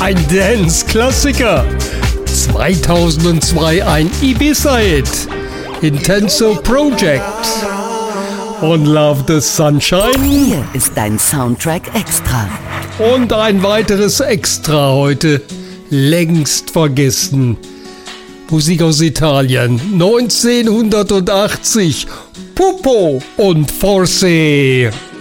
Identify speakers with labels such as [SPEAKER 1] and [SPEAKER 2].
[SPEAKER 1] ein Dance-Klassiker. 2002 ein Ibiza-Hit. Intenso Project. Und Love the Sunshine.
[SPEAKER 2] Hier ist dein Soundtrack Extra.
[SPEAKER 1] Und ein weiteres Extra heute. Längst vergessen. Musik aus Italien. 1980. Pupo und Forse.